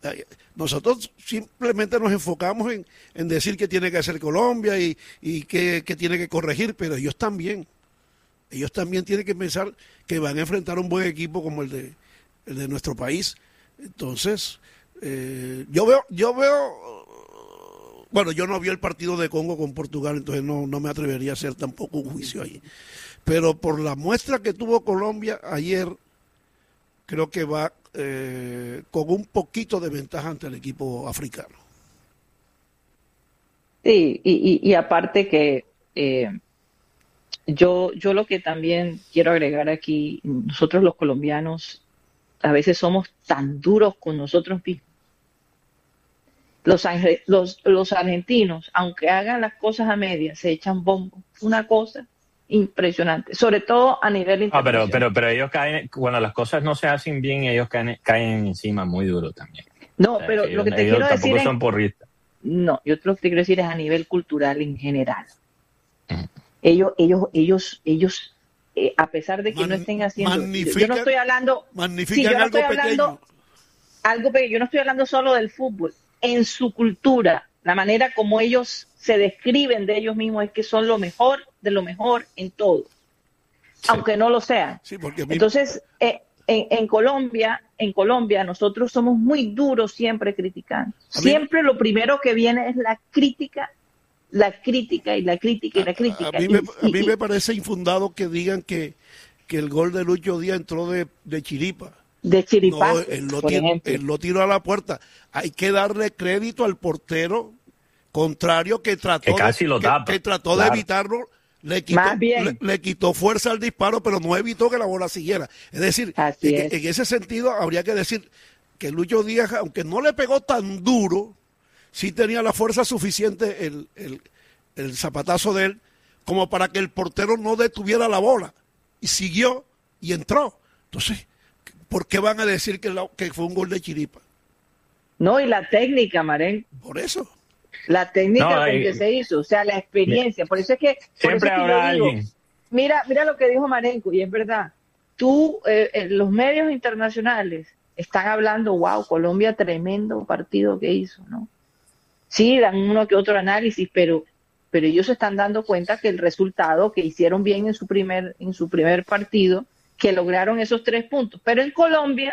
Nosotros simplemente nos enfocamos en decir que tiene que hacer Colombia y que tiene que corregir, pero ellos también tienen que pensar que van a enfrentar un buen equipo como el de nuestro país. Entonces, yo veo, bueno, yo no vi el partido de Congo con Portugal, entonces no me atrevería a hacer tampoco un juicio ahí. Pero por la muestra que tuvo Colombia ayer, creo que va con un poquito de ventaja ante el equipo africano. Sí, y aparte que yo lo que también quiero agregar aquí, nosotros los colombianos a veces somos tan duros con nosotros mismos. Los argentinos, aunque hagan las cosas a medias, se echan bombo. Una cosa impresionante, sobre todo a nivel internacional. Pero ellos caen, cuando las cosas no se hacen bien, ellos caen encima muy duro también. No, pero lo que te quiero decir tampoco son porristas. No, yo lo que te quiero decir es a nivel cultural en general. Ellos a pesar de que no estén haciendo, yo no estoy hablando, yo no estoy hablando solo del fútbol. En su cultura, la manera como ellos se describen de ellos mismos es que son lo mejor de lo mejor en todo, sí, aunque no lo sean. Sí, entonces, en Colombia nosotros somos muy duros siempre criticando. Siempre lo primero que viene es la crítica. A mí me parece infundado que digan que el gol de Lucho Díaz entró de chiripa. De chiripa. No, él lo tiró a la puerta. Hay que darle crédito al portero contrario que trató de evitarlo. Le quitó fuerza al disparo, pero no evitó que la bola siguiera. Es decir, en ese sentido habría que decir que Lucho Díaz, aunque no le pegó tan duro, sí tenía la fuerza suficiente el zapatazo de él como para que el portero no detuviera la bola. Y siguió y entró. Entonces, ¿por qué van a decir que fue un gol de chiripa? No, y la técnica, Marén. Por eso. La técnica con que se hizo, o sea, la experiencia. Por eso es que siempre habrá alguien. Mira lo que dijo Marenco, y es verdad. Los medios internacionales están hablando, wow, Colombia, tremendo partido que hizo, ¿no? Sí, dan uno que otro análisis, pero ellos se están dando cuenta que el resultado, que hicieron bien en su primer partido, que lograron esos 3 puntos. Pero en Colombia,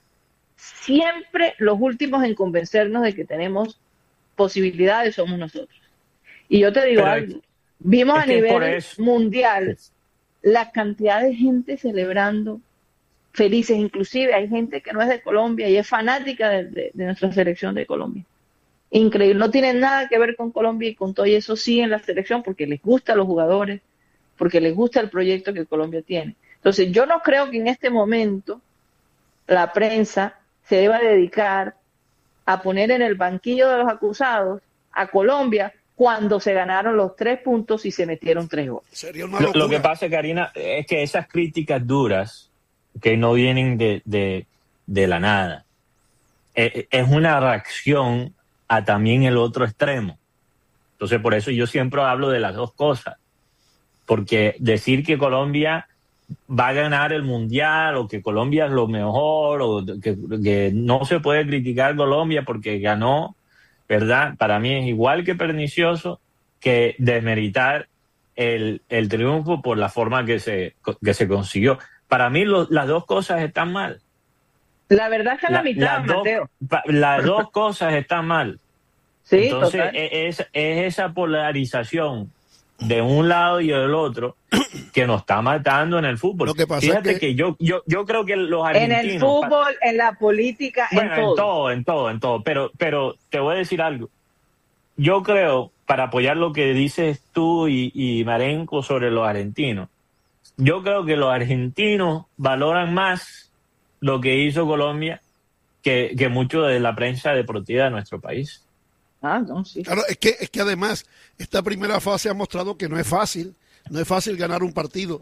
siempre los últimos en convencernos de que tenemos posibilidades somos nosotros. Y yo te digo algo, vimos a nivel mundial la cantidad de gente celebrando felices, inclusive hay gente que no es de Colombia y es fanática de nuestra selección de Colombia. Increíble, no tiene nada que ver con Colombia y con todo eso sí en la selección porque les gusta a los jugadores, porque les gusta el proyecto que Colombia tiene. Entonces yo no creo que en este momento la prensa se deba dedicar a poner en el banquillo de los acusados a Colombia cuando se ganaron los 3 puntos y se metieron 3 goles. Sería una locura. Lo que pasa, Karina, es que esas críticas duras que no vienen de la nada, es una reacción a también el otro extremo. Entonces, por eso yo siempre hablo de las dos cosas. Porque decir que Colombia va a ganar el Mundial o que Colombia es lo mejor o que no se puede criticar Colombia porque ganó, ¿verdad? Para mí es igual que pernicioso que desmeritar el triunfo por la forma que se consiguió. Para mí las dos cosas están mal. La verdad es que la mitad, Mateo. Las dos cosas están mal. Sí, entonces total. Es esa polarización de un lado y del otro que nos está matando en el fútbol. Lo que pasa Fíjate es que yo creo que los argentinos... En el fútbol, en la política, bueno, en todo. Pero te voy a decir algo. Yo creo, para apoyar lo que dices tú y Marenco sobre los argentinos, yo creo que los argentinos valoran más lo que hizo Colombia que mucho de la prensa deportiva de nuestro país. No, sí. Claro, es que además esta primera fase ha mostrado que no es fácil ganar un partido.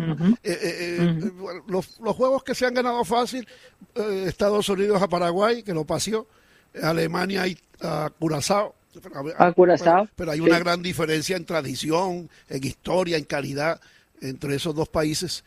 Los juegos que se han ganado fácil, Estados Unidos a Paraguay, que lo paseó, Alemania a Curazao. Pero hay una gran diferencia en tradición, en historia, en calidad entre esos dos países.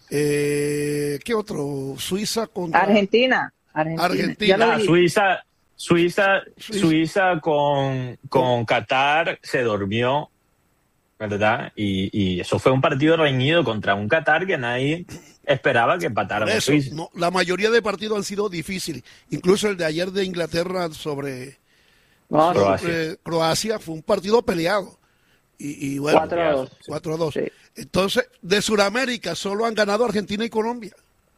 ¿Qué otro? Suiza contra Argentina. Suiza Suiza con Qatar se durmió, ¿verdad? Y eso fue un partido reñido contra un Qatar que nadie esperaba que empatara con Suiza. No, la mayoría de partidos han sido difíciles. Incluso el de ayer de Inglaterra sobre Croacia fue un partido peleado. Y bueno, 4-2. Sí. Entonces, de Sudamérica solo han ganado Argentina y Colombia.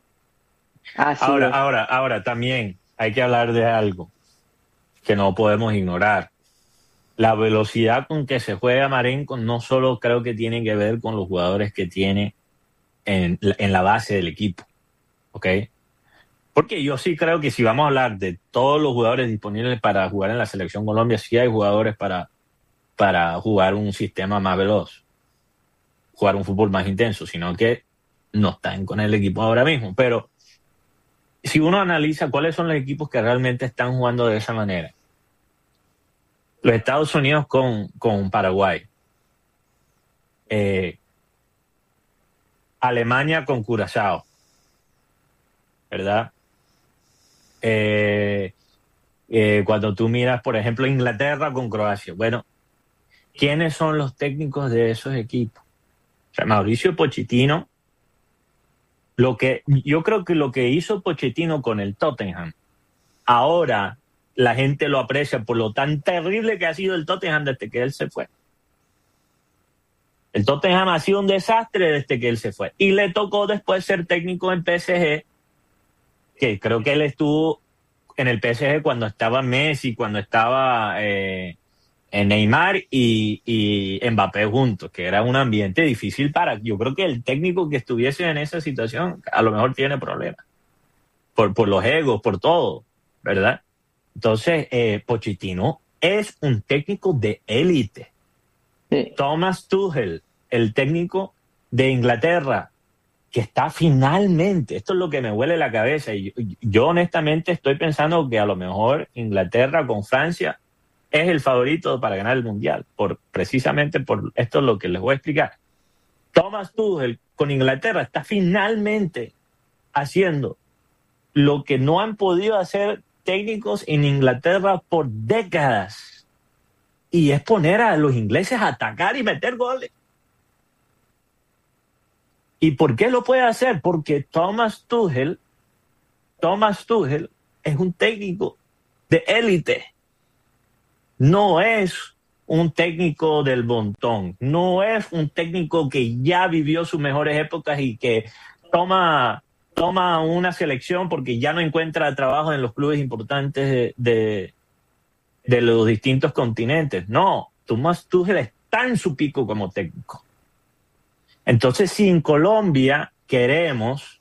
Ahora también hay que hablar de algo que no podemos ignorar. La velocidad con que se juega Marenco no solo creo que tiene que ver con los jugadores que tiene en la base del equipo, ¿ok? Porque yo sí creo que si vamos a hablar de todos los jugadores disponibles para jugar en la Selección Colombia, sí hay jugadores para jugar un sistema más veloz, jugar un fútbol más intenso, sino que no están con el equipo ahora mismo. Pero si uno analiza cuáles son los equipos que realmente están jugando de esa manera, los Estados Unidos con Paraguay, Alemania con Curazao, ¿verdad? Cuando tú miras, por ejemplo, Inglaterra con Croacia, bueno, ¿quiénes son los técnicos de esos equipos? O sea, Mauricio Pochettino, yo creo que lo que hizo Pochettino con el Tottenham, ahora la gente lo aprecia por lo tan terrible que ha sido el Tottenham desde que él se fue. El Tottenham ha sido un desastre desde que él se fue. Y le tocó después ser técnico en PSG, que creo que él estuvo en el PSG cuando estaba Messi, cuando estaba Neymar y Mbappé juntos, que era un ambiente difícil yo creo que el técnico que estuviese en esa situación a lo mejor tiene problemas. Por los egos, por todo, ¿verdad? Entonces, Pochettino es un técnico de élite. Sí. Thomas Tuchel, el técnico de Inglaterra, que está finalmente, esto es lo que me huele la cabeza, y yo honestamente estoy pensando que a lo mejor Inglaterra con Francia es el favorito para ganar el Mundial, precisamente por esto es lo que les voy a explicar. Thomas Tuchel con Inglaterra está finalmente haciendo lo que no han podido hacer técnicos en Inglaterra por décadas, y es poner a los ingleses a atacar y meter goles. ¿Y por qué lo puede hacer? Porque Thomas Tuchel es un técnico de élite. No es un técnico del montón. No es un técnico que ya vivió sus mejores épocas y que toma una selección porque ya no encuentra trabajo en los clubes importantes de los distintos continentes. No, Thomas Tuchel está en su pico como técnico. Entonces, si en Colombia queremos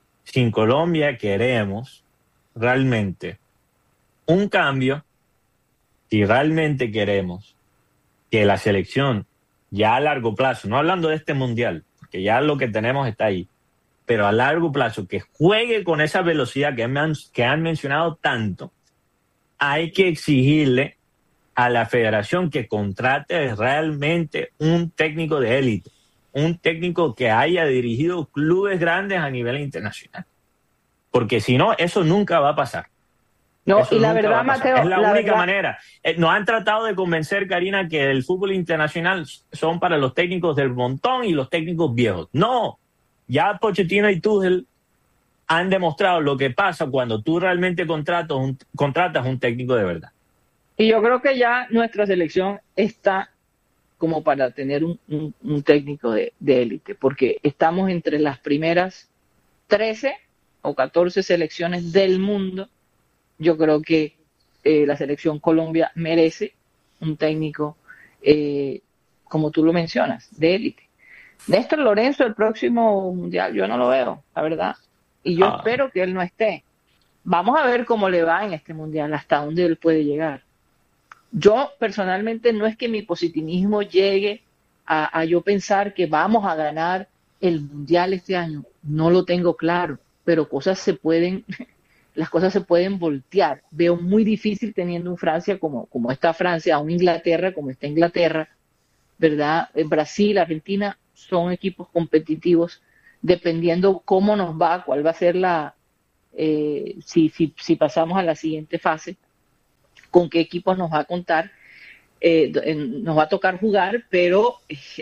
realmente un cambio, si realmente queremos que la selección ya a largo plazo, no hablando de este mundial, porque ya lo que tenemos está ahí, pero a largo plazo, que juegue con esa velocidad que han mencionado tanto, hay que exigirle a la federación que contrate realmente un técnico de élite, un técnico que haya dirigido clubes grandes a nivel internacional. Porque si no, eso nunca va a pasar. No, eso y la verdad, Mateo, es la única manera. Nos han tratado de convencer, Karina, que el fútbol internacional son para los técnicos del montón y los técnicos viejos. No, ya Pochettino y Tuchel han demostrado lo que pasa cuando tú realmente contratas un técnico de verdad. Y yo creo que ya nuestra selección está como para tener un técnico de élite, porque estamos entre las primeras 13 o 14 selecciones del mundo. Yo creo que la selección Colombia merece un técnico, como tú lo mencionas, de élite. Néstor Lorenzo, el próximo mundial, yo no lo veo, la verdad. Y yo espero que él no esté. Vamos a ver cómo le va en este mundial, hasta dónde él puede llegar. Yo personalmente no es que mi positivismo llegue a yo pensar que vamos a ganar el mundial este año. No lo tengo claro, pero las cosas se pueden voltear. Veo muy difícil teniendo un Francia como está Francia, a un Inglaterra como está Inglaterra, ¿verdad? Brasil, Argentina son equipos competitivos, dependiendo cómo nos va, cuál va a ser si pasamos a la siguiente fase. con qué equipos nos va a contar, nos va a tocar jugar, pero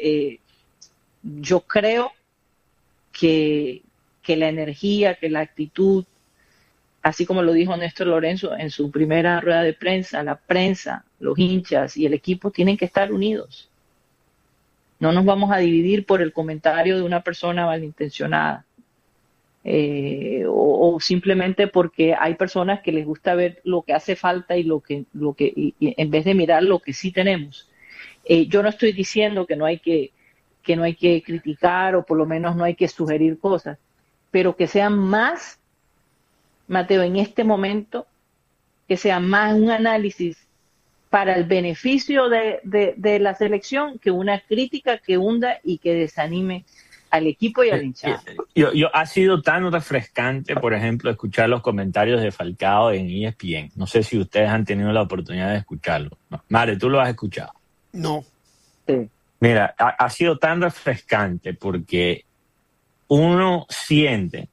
yo creo que la energía, que la actitud, así como lo dijo Néstor Lorenzo en su primera rueda de prensa, la prensa, los hinchas y el equipo tienen que estar unidos. No nos vamos a dividir por el comentario de una persona malintencionada. O simplemente porque hay personas que les gusta ver lo que hace falta y y en vez de mirar lo que sí tenemos. Yo no estoy diciendo que no hay que criticar, o por lo menos no hay que sugerir cosas, pero que sean más, Mateo, en este momento, que sea más un análisis para el beneficio de la selección que una crítica que hunda y que desanime al equipo y al hinchado. Ha sido tan refrescante, por ejemplo, escuchar los comentarios de Falcao en ESPN. No sé si ustedes han tenido la oportunidad de escucharlo. No. Mare, ¿tú lo has escuchado? No. Sí. Mira, ha sido tan refrescante porque uno siente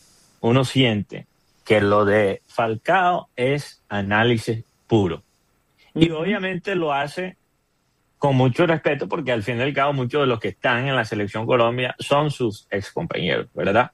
que lo de Falcao es análisis puro. Y obviamente lo hace con mucho respeto, porque al fin y al cabo muchos de los que están en la Selección Colombia son sus excompañeros, ¿verdad?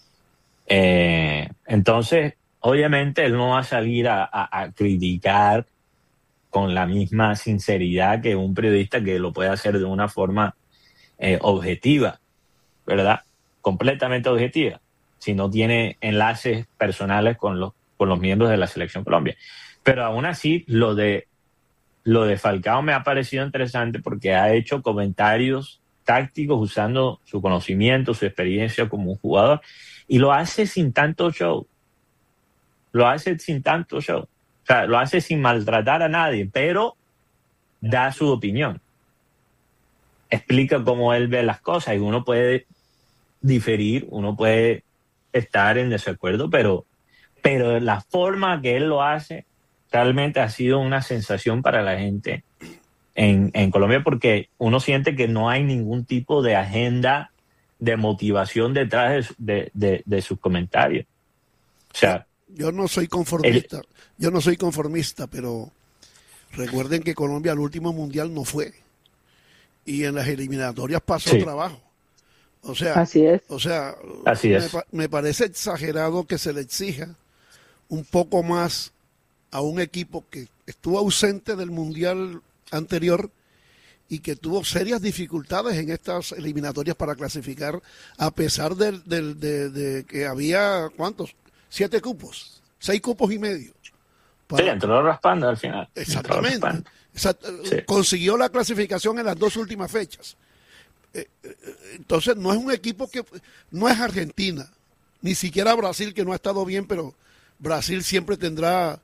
Entonces, obviamente él no va a salir a criticar con la misma sinceridad que un periodista que lo puede hacer de una forma objetiva, ¿verdad? Completamente objetiva, si no tiene enlaces personales con los miembros de la Selección Colombia. Pero aún así, lo de Falcao me ha parecido interesante porque ha hecho comentarios tácticos usando su conocimiento, su experiencia como un jugador, y lo hace sin tanto show. O sea, lo hace sin maltratar a nadie, pero da su opinión. Explica cómo él ve las cosas, y uno puede diferir, uno puede estar en desacuerdo, pero la forma que él lo hace realmente ha sido una sensación para la gente en Colombia, porque uno siente que no hay ningún tipo de agenda de motivación detrás de sus comentarios. O sea, yo no soy conformista, pero recuerden que Colombia al último mundial no fue, y en las eliminatorias pasó trabajo. O sea, así es. Me parece exagerado que se le exija un poco más a un equipo que estuvo ausente del mundial anterior y que tuvo serias dificultades en estas eliminatorias para clasificar, a pesar de que había, ¿cuántos? 7 cupos, 6 cupos y medio. Sí, entró raspando al final. Exactamente. Consiguió la clasificación en las 2 últimas fechas. Entonces no es un equipo que, no es Argentina, ni siquiera Brasil, que no ha estado bien, pero Brasil siempre tendrá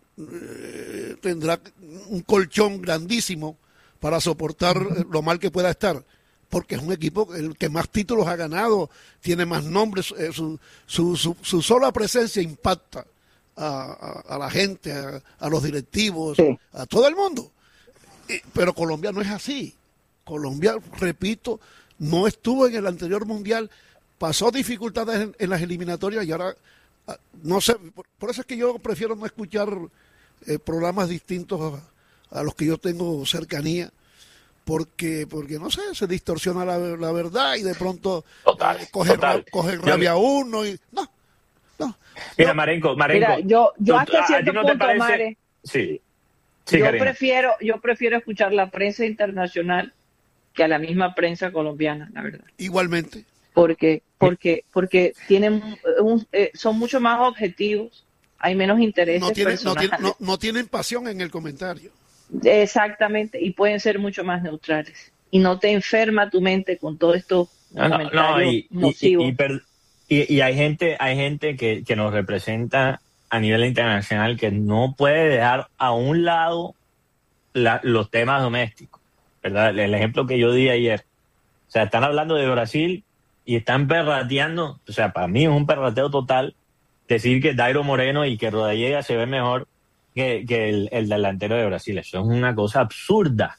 un colchón grandísimo para soportar lo mal que pueda estar, porque es un equipo el que más títulos ha ganado, tiene más nombres, su sola presencia impacta a la gente, a los directivos, a todo el mundo. Pero Colombia no es así. Colombia, repito, no estuvo en el anterior mundial, pasó dificultades en las eliminatorias, y ahora no sé, por eso es que yo prefiero no escuchar programas distintos a los que yo tengo cercanía, porque no sé, se distorsiona la verdad, y de pronto coge rabia uno y no. Mira, Marenco, mira, yo hasta cierto punto, Mare, sí, yo prefiero escuchar la prensa internacional que a la misma prensa colombiana, la verdad. Igualmente. Porque tienen son mucho más objetivos, hay menos intereses personales. No tienen pasión en el comentario. Exactamente, y pueden ser mucho más neutrales. Y no te enferma tu mente con todo esto comentarios nocivos. Y hay gente que nos representa a nivel internacional que no puede dejar a un lado los temas domésticos, ¿verdad? El ejemplo que yo di ayer. O sea, están hablando de Brasil y están perrateando. O sea, para mí es un perrateo total decir que Dairo Moreno y que Rodallega se ve mejor que el delantero de Brasil. Eso es una cosa absurda.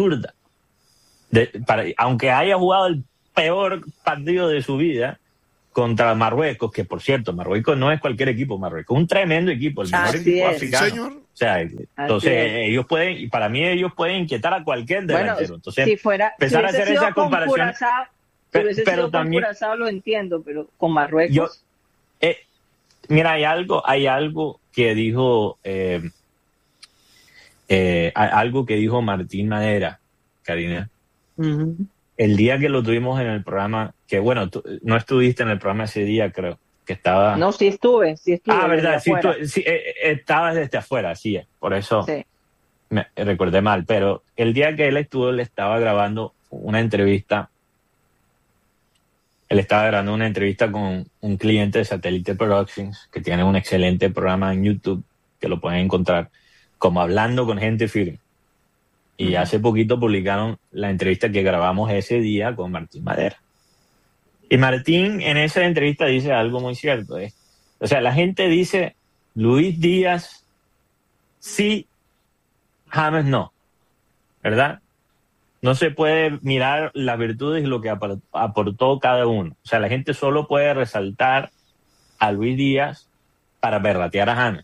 Aunque haya jugado el peor partido de su vida, contra Marruecos, que por cierto, Marruecos no es cualquier equipo, Marruecos es un tremendo equipo, el mejor equipo africano. Sí, señor. O sea, entonces ellos pueden, y para mí ellos pueden inquietar a cualquier delantero. Entonces, empezar a hacer esa comparación. Pero también con Curazao lo entiendo, pero con Marruecos. Mira, hay algo que dijo Martín Madera, Karina. Uh-huh. El día que lo tuvimos en el programa, que bueno, tú no estuviste en el programa ese día, creo, que estaba... No, sí estuve. Verdad, sí, estabas desde afuera, sí, por eso me recordé mal, pero el día que él estuvo, él estaba grabando una entrevista con un cliente de Satellite Productions, que tiene un excelente programa en YouTube, que lo pueden encontrar, como Hablando con Gente Firme. Y hace poquito publicaron la entrevista que grabamos ese día con Martín Madera. Y Martín en esa entrevista dice algo muy cierto. O sea, la gente dice, Luis Díaz sí, James no, ¿verdad? No se puede mirar las virtudes y lo que aportó cada uno. O sea, la gente solo puede resaltar a Luis Díaz para berratear a James,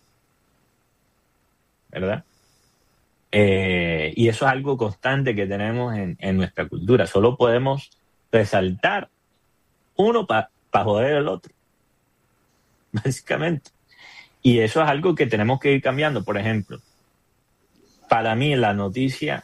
¿verdad? Y eso es algo constante que tenemos en nuestra cultura. Solo podemos resaltar uno para joder al otro, básicamente. Y eso es algo que tenemos que ir cambiando. Por ejemplo, para mí la noticia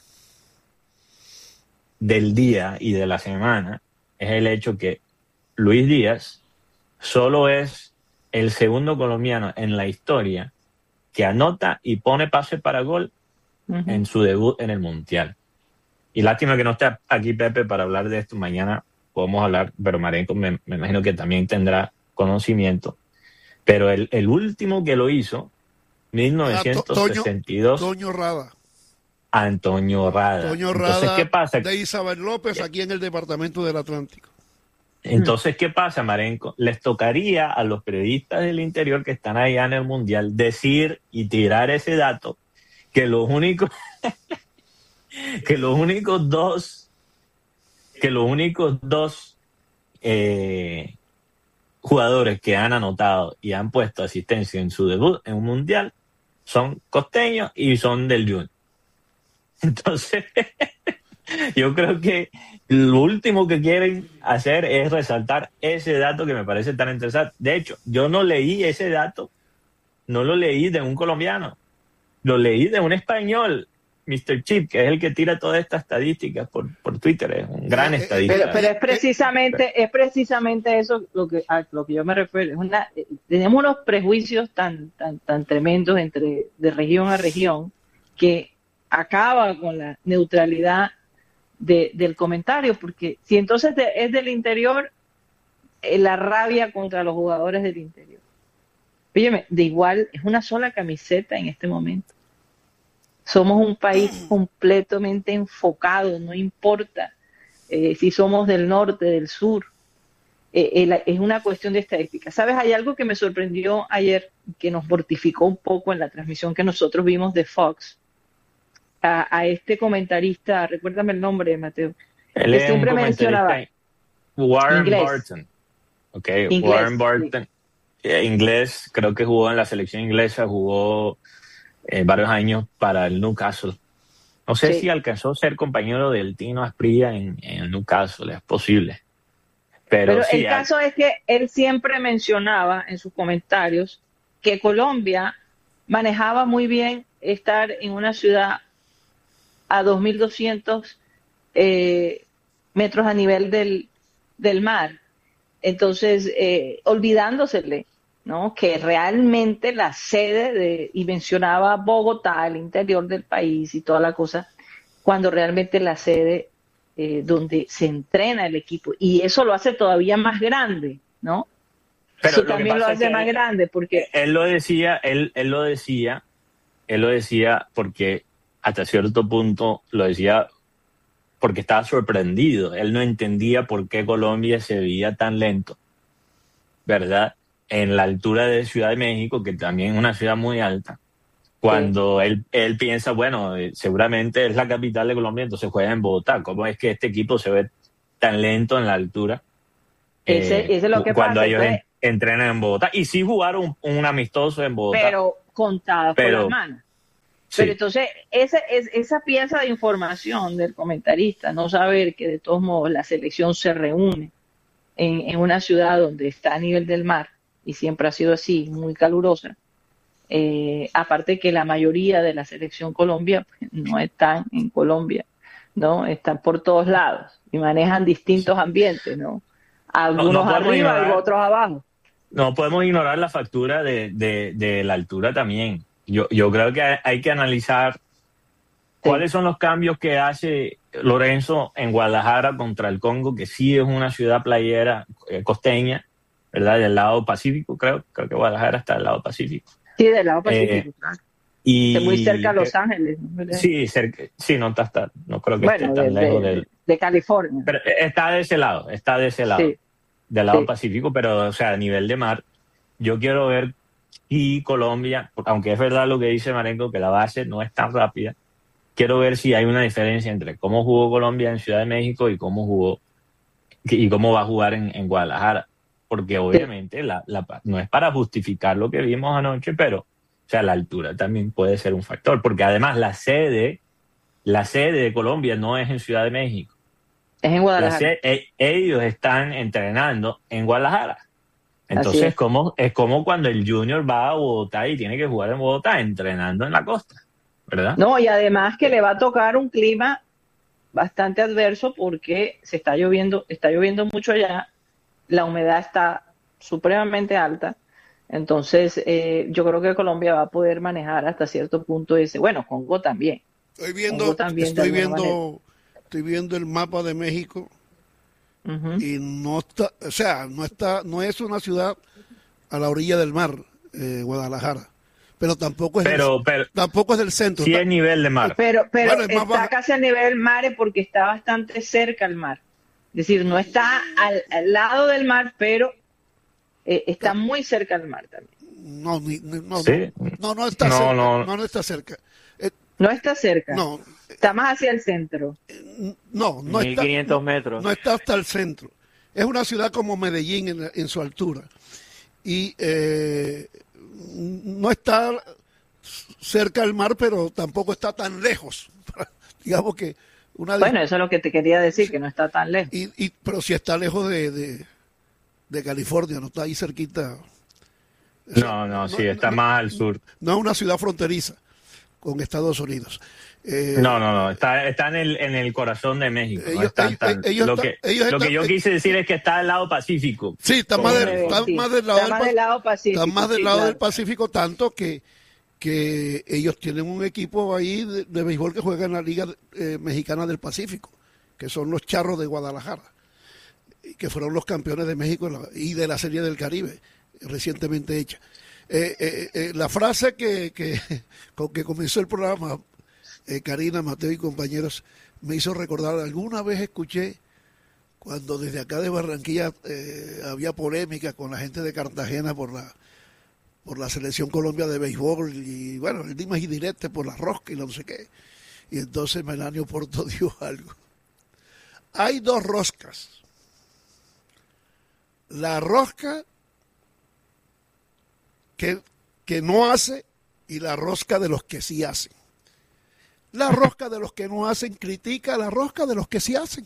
del día y de la semana es el hecho que Luis Díaz solo es el segundo colombiano en la historia que anota y pone pase para gol en su debut en el Mundial. Y lástima que no esté aquí Pepe para hablar de esto. Mañana podemos hablar, pero Marenco me imagino que también tendrá conocimiento. Pero el último que lo hizo, 1962. Antonio Rada. Entonces, ¿qué pasa? De Isabel López, aquí en el departamento del Atlántico. Entonces, ¿qué pasa, Marenco? Les tocaría a los periodistas del interior que están allá en el Mundial decir y tirar ese dato que los únicos dos jugadores que han anotado y han puesto asistencia en su debut en un Mundial son costeños y son del Junior. Entonces, yo creo que lo último que quieren hacer es resaltar ese dato que me parece tan interesante. De hecho, yo no leí ese dato, no lo leí de un colombiano, lo leí de un español, Mr. Chip, que es el que tira todas estas estadísticas por Twitter, es un gran estadista. Pero es precisamente eso a lo que yo me refiero. Tenemos unos prejuicios tan tremendos de región a región que acaba con la neutralidad del comentario, porque si entonces es del interior, la rabia contra los jugadores del interior. Óyeme, de igual, es una sola camiseta en este momento. Somos un país completamente enfocado, no importa si somos del norte, del sur. Es una cuestión de estadística. ¿Sabes? Hay algo que me sorprendió ayer, que nos mortificó un poco en la transmisión que nosotros vimos de Fox. A este comentarista, recuérdame el nombre, Mateo. Él es siempre mencionaba Warren Barton. Okay, inglés, Warren Barton. Sí. Inglés, creo que jugó en la selección inglesa, jugó varios años para el Newcastle. No sé si alcanzó a ser compañero del Tino Asprilla en el Newcastle, es posible. Pero sí, el caso es que él siempre mencionaba en sus comentarios que Colombia manejaba muy bien estar en una ciudad a 2.200 metros a nivel del mar. Entonces, olvidándosele, ¿no? Que realmente la sede y mencionaba Bogotá, el interior del país y toda la cosa, cuando realmente la sede donde se entrena el equipo. Y eso lo hace todavía más grande, ¿no? Pero eso también lo hace más grande porque... Él lo decía porque hasta cierto punto lo decía porque estaba sorprendido. Él no entendía por qué Colombia se veía tan lento, ¿verdad? En la altura de Ciudad de México, que también es una ciudad muy alta. Cuando él piensa, bueno, seguramente es la capital de Colombia, entonces juega en Bogotá. ¿Cómo es que este equipo se ve tan lento en la altura? Ese es lo que cuando pasa. ellos entrenan en Bogotá. Y sí jugaron un amistoso en Bogotá. Pero contadas por las manos. Sí. Pero entonces, esa pieza de información del comentarista, no saber que de todos modos la selección se reúne en una ciudad donde está a nivel del mar, y siempre ha sido así, muy calurosa, aparte que la mayoría de la selección Colombia pues, no están en Colombia, ¿no? Están por todos lados y manejan distintos ambientes, ¿no? Algunos arriba y otros abajo. No podemos ignorar la factura de la altura también. Yo creo que hay que analizar cuáles son los cambios que hace Lorenzo en Guadalajara contra el Congo, que sí es una ciudad playera costeña, ¿verdad? Del lado Pacífico, creo que Guadalajara está del lado Pacífico. Sí, del lado Pacífico, claro. Y muy cerca a Los Ángeles, ¿no? Sí, no creo que esté tan lejos de California. Pero está de ese lado, sí, del lado Pacífico, pero o sea, a nivel de mar, yo quiero ver si Colombia, aunque es verdad lo que dice Marengo, que la base no es tan rápida, quiero ver si hay una diferencia entre cómo jugó Colombia en Ciudad de México y cómo va a jugar en Guadalajara, porque obviamente no es para justificar lo que vimos anoche, pero o sea, la altura también puede ser un factor, porque además la sede de Colombia no es en Ciudad de México. Es en Guadalajara. Ellos están entrenando en Guadalajara. Entonces es como cuando el Junior va a Bogotá y tiene que jugar en Bogotá, entrenando en la costa, ¿verdad? No, y además que le va a tocar un clima bastante adverso porque está lloviendo mucho allá, la humedad está supremamente alta. Entonces, yo creo que Colombia va a poder manejar hasta cierto punto Congo también. Estoy viendo el mapa de México y no es una ciudad a la orilla del mar, Guadalajara, pero tampoco es del centro. Sí es nivel de mar. Pero está casi al nivel del mar porque está bastante cerca al mar. Es decir, no está al lado del mar, pero está muy cerca al mar también. No está cerca. No está cerca. No está cerca. No. Está más hacia el centro. No 1500 metros. No está hasta el centro. Es una ciudad como Medellín en su altura. Y no está cerca al mar, pero tampoco está tan lejos. Digamos que Bueno, eso es lo que te quería decir, que no está tan lejos. Pero sí está lejos de California, no está ahí cerquita. Está más al sur. No es una ciudad fronteriza con Estados Unidos. No, está en el corazón de México. Lo que yo quise decir es que está del lado Pacífico. Sí, está más del lado Pacífico. Está más del lado del Pacífico, tanto que ellos tienen un equipo ahí de béisbol que juega en la Liga Mexicana del Pacífico, que son los Charros de Guadalajara, que fueron los campeones de México y de la Serie del Caribe, recientemente hecha. La frase con que comenzó el programa, Karina, Mateo y compañeros, me hizo recordar, alguna vez escuché cuando desde acá de Barranquilla había polémica con la gente de Cartagena por la selección Colombia de béisbol y bueno, el dimas y directo por la rosca y no sé qué. Y entonces Melanio Porto dijo algo. Hay dos roscas. La rosca que no hace y la rosca de los que sí hacen. La rosca de los que no hacen critica a la rosca de los que sí hacen.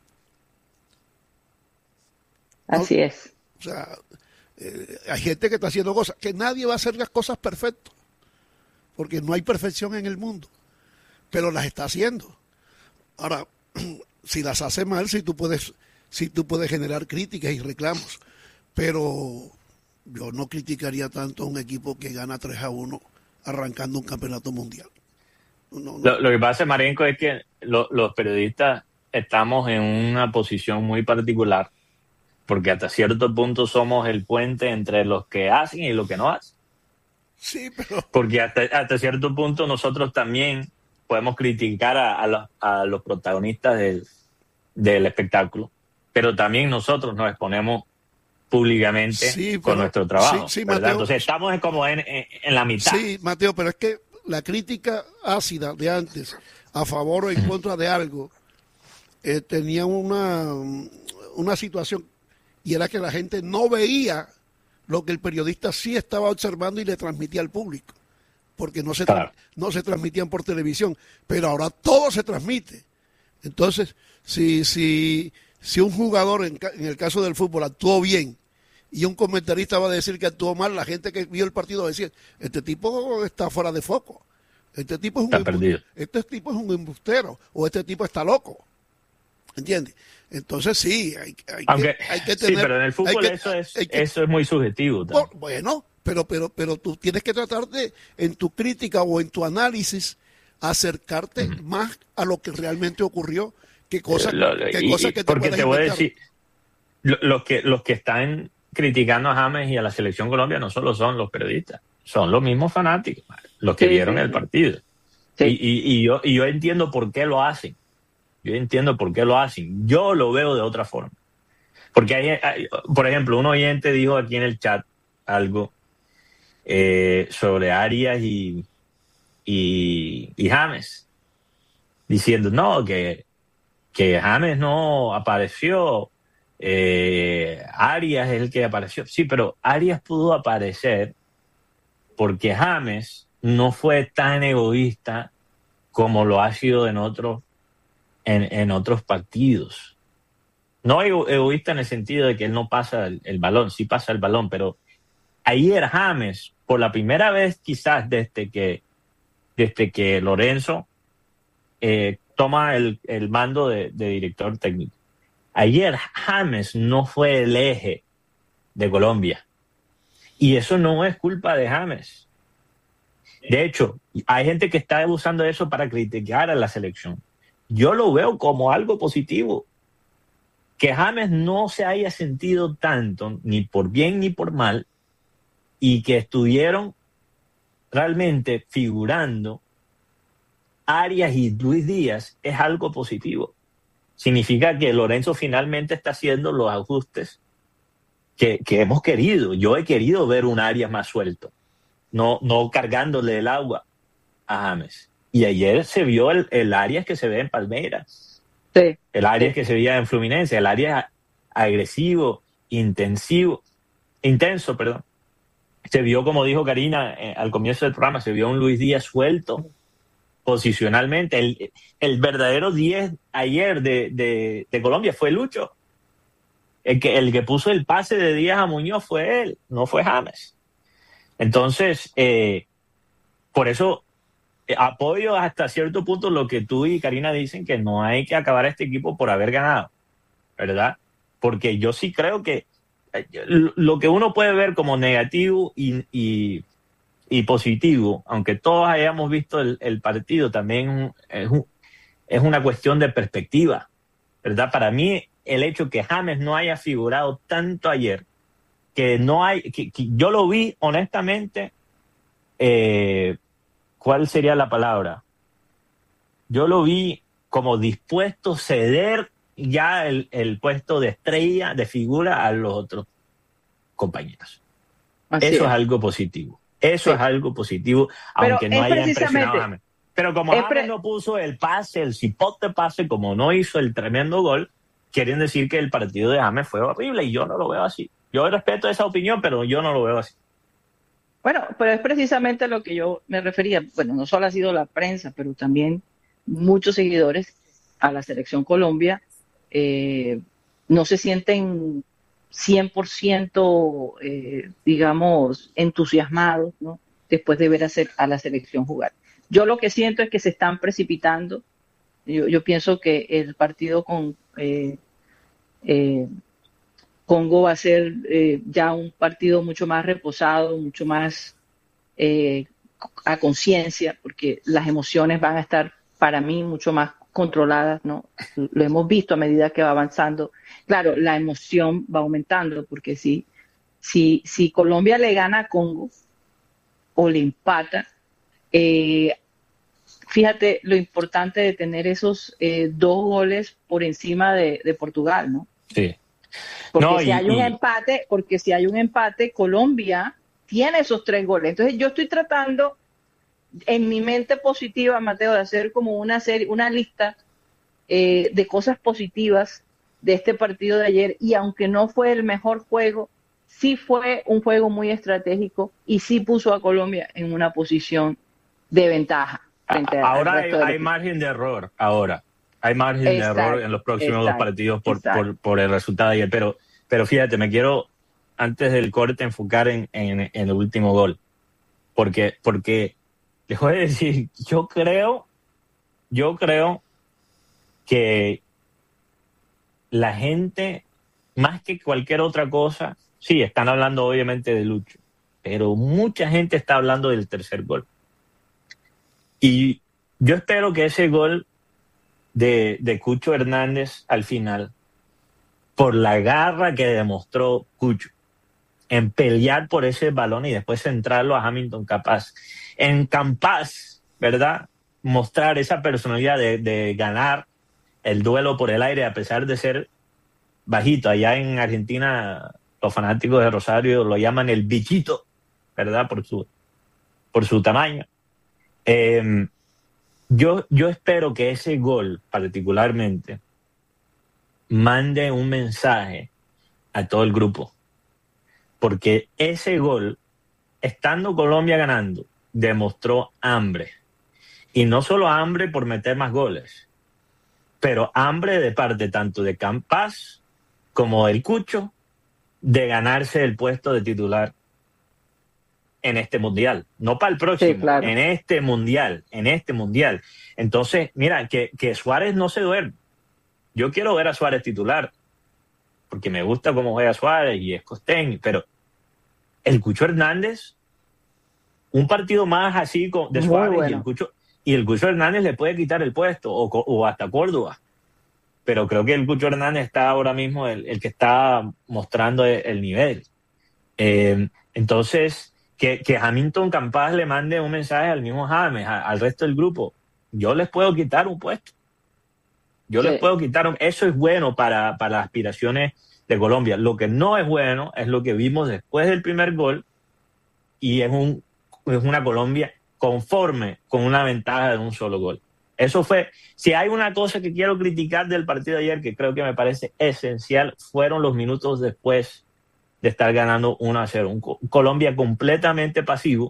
Así es. O sea, hay gente que está haciendo cosas, que nadie va a hacer las cosas perfectas, porque no hay perfección en el mundo, pero las está haciendo. Ahora, si las hace mal, si tú puedes generar críticas y reclamos, pero yo no criticaría tanto a un equipo que gana 3-1 arrancando un campeonato mundial. No. Lo que pasa, Marenco, es que los periodistas estamos en una posición muy particular, porque hasta cierto punto somos el puente entre los que hacen y los que no hacen. Sí, pero... Porque hasta cierto punto nosotros también podemos criticar a los protagonistas del espectáculo, pero también nosotros nos exponemos públicamente con nuestro trabajo. Sí, ¿verdad? Mateo, entonces estamos como en la mitad. Sí, Mateo, pero es que la crítica ácida de antes, a favor o en contra de algo, tenía una situación y era que la gente no veía lo que el periodista sí estaba observando y le transmitía al público, porque no se transmitían por televisión, pero ahora todo se transmite. Entonces, si un jugador, en el caso del fútbol, actuó bien y un comentarista va a decir que actuó mal, la gente que vio el partido va a decir, este tipo está fuera de foco, este tipo es un embustero, o este tipo está loco. ¿Entiendes? Entonces sí, hay que tener... Sí, pero en el fútbol eso es muy subjetivo. Bueno, pero tú tienes que tratar de, en tu crítica o en tu análisis, acercarte más a lo que realmente ocurrió, que cosas que porque te voy a decir, los que están criticando a James y a la selección Colombia no solo son los periodistas, son los mismos fanáticos, los que vieron el partido. Sí. Y yo entiendo por qué lo hacen. Yo lo veo de otra forma. Porque hay, por ejemplo, un oyente dijo aquí en el chat algo sobre Arias y James, diciendo no, que James no apareció, Arias es el que apareció. Sí, pero Arias pudo aparecer porque James no fue tan egoísta como lo ha sido en otros partidos. No egoísta en el sentido de que él no pasa el balón, sí pasa el balón, pero ayer James, por la primera vez quizás desde que Lorenzo toma el mando de director técnico, ayer James no fue el eje de Colombia. Y eso no es culpa de James. De hecho, hay gente que está usando eso para criticar a la selección. Yo lo veo como algo positivo. Que James no se haya sentido tanto, ni por bien ni por mal, y que estuvieron realmente figurando Arias y Luis Díaz, es algo positivo. Significa que Lorenzo finalmente está haciendo los ajustes que hemos querido. Yo he querido ver un Arias más suelto, no cargándole el agua a James. Y ayer se vio el Arias que se ve en Palmeiras. Sí. El Arias que se veía en Fluminense, el Arias agresivo, intenso. Se vio, como dijo Karina al comienzo del programa, se vio un Luis Díaz suelto posicionalmente. El verdadero 10 ayer de Colombia fue Lucho. El que puso el pase de Díaz a Muñoz fue él, no fue James. Entonces, por eso apoyo hasta cierto punto lo que tú y Karina dicen, que no hay que acabar este equipo por haber ganado, ¿verdad? Porque yo sí creo que lo que uno puede ver como negativo y positivo, aunque todos hayamos visto el partido, también es una cuestión de perspectiva, ¿verdad? Para mí, el hecho que James no haya figurado tanto ayer, que yo lo vi honestamente, ¿cuál sería la palabra? Yo lo vi como dispuesto a ceder ya el puesto de estrella, de figura, a los otros compañeros. Eso es algo positivo. Es algo positivo, aunque no haya impresionado a James. Pero como James no puso el pase, el cipote pase, como no hizo el tremendo gol, quieren decir que el partido de James fue horrible, y yo no lo veo así. Yo respeto esa opinión, pero yo no lo veo así. Bueno, pero es precisamente a lo que yo me refería. Bueno, no solo ha sido la prensa, pero también muchos seguidores a la selección Colombia no se sienten 100%, digamos, entusiasmados, ¿no?, después de ver a la selección jugar. Yo lo que siento es que se están precipitando. Yo pienso que el partido con Congo va a ser ya un partido mucho más reposado, mucho más a conciencia, porque las emociones van a estar, para mí, mucho más controladas, ¿no? Lo hemos visto a medida que va avanzando. Claro, la emoción va aumentando, porque si Colombia le gana a Congo o le empata, fíjate lo importante de tener esos 2 goles por encima de Portugal, ¿no? Sí. Porque si hay un empate, Colombia tiene esos 3 goles. Entonces yo estoy tratando en mi mente positiva, Mateo, de hacer como una lista de cosas positivas de este partido de ayer, y aunque no fue el mejor juego, sí fue un juego muy estratégico y sí puso a Colombia en una posición de ventaja. Ahora hay margen de error, hay margen de error en los próximos dos partidos por el resultado de ayer, pero fíjate, me quiero antes del corte enfocar en el último gol, porque les voy a decir, yo creo que la gente, más que cualquier otra cosa, sí, están hablando obviamente de Lucho, pero mucha gente está hablando del tercer gol. Y yo espero que ese gol de Cucho Hernández al final, por la garra que demostró Cucho en pelear por ese balón y después centrarlo a Hamilton Campas, ¿verdad? Mostrar esa personalidad de ganar el duelo por el aire a pesar de ser bajito. Allá en Argentina los fanáticos de Rosario lo llaman el bichito, ¿verdad? Por su tamaño. Yo espero que ese gol particularmente mande un mensaje a todo el grupo, porque ese gol, estando Colombia ganando, demostró hambre, y no solo hambre por meter más goles, pero hambre de parte tanto de Campas como del Cucho de ganarse el puesto de titular en este mundial, no para el próximo, sí, claro. en este mundial. Entonces, mira, que Suárez no se duerme. Yo quiero ver a Suárez titular, porque me gusta cómo juega Suárez y es costeño, pero el Cucho Hernández, un partido más así de Suárez, bueno. y el Cucho Hernández le puede quitar el puesto, o hasta Córdoba. Pero creo que el Cucho Hernández está ahora mismo el que está mostrando el nivel. Entonces, que Hamilton Campas le mande un mensaje al mismo James, al resto del grupo. Yo les puedo quitar un puesto. Les puedo quitar eso es bueno para las aspiraciones de Colombia. Lo que no es bueno es lo que vimos después del primer gol, y es una Colombia conforme con una ventaja de un solo gol. Eso fue, si hay una cosa que quiero criticar del partido de ayer, que creo que me parece esencial, fueron los minutos después de estar ganando 1-0. Un Colombia completamente pasivo,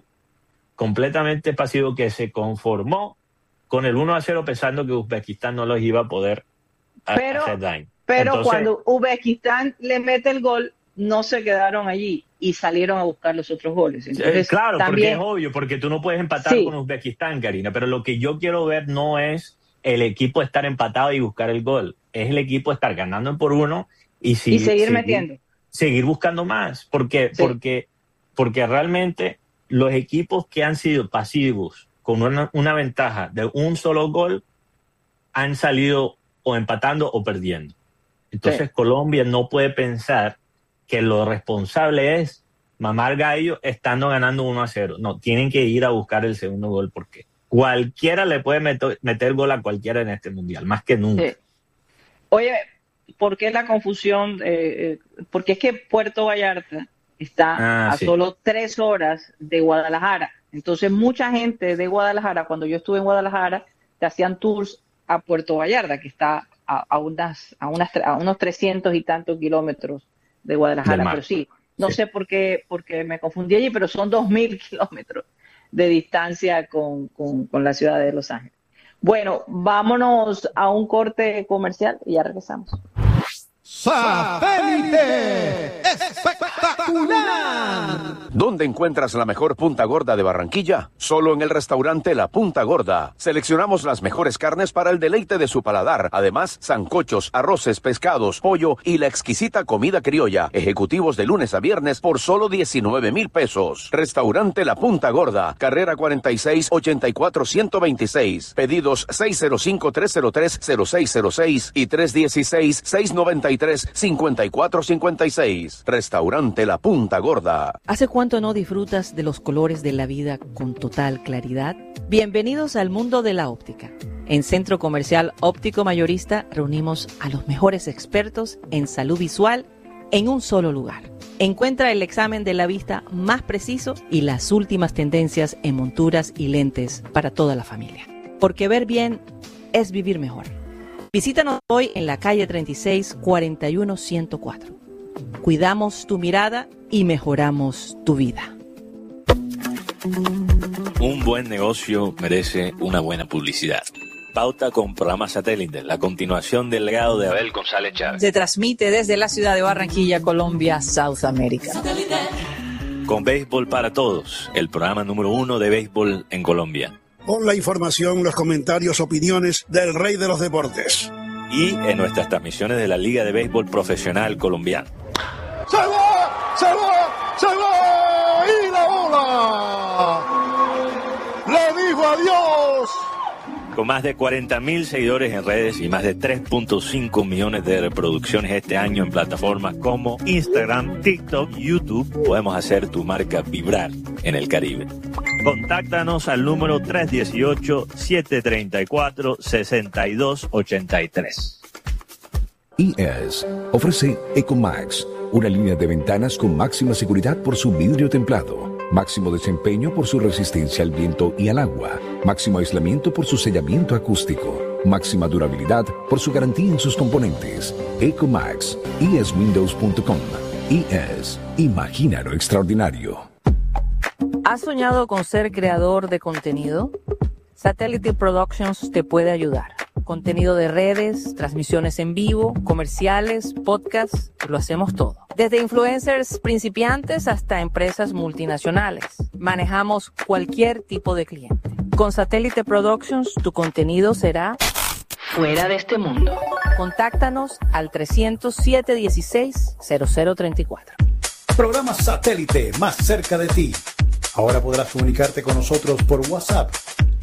que se conformó con el 1-0 pensando que Uzbekistán no los iba a poder hacer daño. Pero entonces, cuando Uzbekistán le mete el gol, no se quedaron allí y salieron a buscar los otros goles. Entonces, claro, también, porque es obvio, porque tú no puedes empatar con Uzbekistán, Karina, pero lo que yo quiero ver no es el equipo estar empatado y buscar el gol, es el equipo estar ganando por uno y seguir metiendo. Seguir buscando más, porque realmente los equipos que han sido pasivos con una ventaja de un solo gol han salido o empatando o perdiendo. Entonces Colombia no puede pensar que lo responsable es mamar gallo estando ganando 1-0. No, tienen que ir a buscar el segundo gol, porque cualquiera le puede meter gol a cualquiera en este mundial, más que nunca. Sí. Oye, ¿por qué la confusión? Porque es que Puerto Vallarta está a solo 3 horas de Guadalajara. Entonces mucha gente de Guadalajara, cuando yo estuve en Guadalajara, te hacían tours a Puerto Vallarta, que está a unos 300 y tantos kilómetros de Guadalajara, pero sí, no sé por qué me confundí allí, pero son 2.000 kilómetros de distancia con la ciudad de Los Ángeles. Bueno, vámonos a un corte comercial y ya regresamos. ¡Satélite espectacular! ¿Dónde encuentras la mejor punta gorda de Barranquilla? Solo en el restaurante La Punta Gorda. Seleccionamos las mejores carnes para el deleite de su paladar. Además, sancochos, arroces, pescados, pollo y la exquisita comida criolla. Ejecutivos de lunes a viernes por solo 19,000 pesos. Restaurante La Punta Gorda, carrera 46 84 126. Pedidos 605-303-0606 y 316-693-5456. Restaurante La Punta Gorda. ¿Hace cuánto no disfrutas de los colores de la vida con total claridad? Bienvenidos al mundo de la óptica. En Centro Comercial Óptico Mayorista reunimos a los mejores expertos en salud visual en un solo lugar. Encuentra el examen de la vista más preciso y las últimas tendencias en monturas y lentes para toda la familia. Porque ver bien es vivir mejor. Visítanos hoy en la calle 36, 41104. Cuidamos tu mirada y mejoramos tu vida. Un buen negocio merece una buena publicidad. Pauta con programa satélite, la continuación del legado de Abel González Chávez. Se transmite desde la ciudad de Barranquilla, Colombia, South America. Con Béisbol para Todos, el programa número 1 de béisbol en Colombia. Con la información, los comentarios, opiniones del rey de los deportes. Y en nuestras transmisiones de la Liga de Béisbol Profesional Colombiana. ¡Se va! ¡Se va! ¡Se va! ¡Y la bola! ¡Le dijo adiós! Con más de 40.000 seguidores en redes y más de 3.5 millones de reproducciones este año en plataformas como Instagram, TikTok, YouTube, podemos hacer tu marca vibrar en el Caribe. Contáctanos al número 318-734-6283. ES ofrece Ecomax, una línea de ventanas con máxima seguridad por su vidrio templado, máximo desempeño por su resistencia al viento y al agua, máximo aislamiento por su sellamiento acústico, máxima durabilidad por su garantía en sus componentes. Ecomax, eswindows.com. ES, imagina lo extraordinario. ¿Has soñado con ser creador de contenido? Satellite Productions te puede ayudar. Contenido de redes, transmisiones en vivo, comerciales, podcasts, lo hacemos todo. Desde influencers principiantes hasta empresas multinacionales. Manejamos cualquier tipo de cliente. Con Satellite Productions, tu contenido será fuera de este mundo. Contáctanos al 300-716-0034. Programa Satélite más cerca de ti. Ahora podrás comunicarte con nosotros por WhatsApp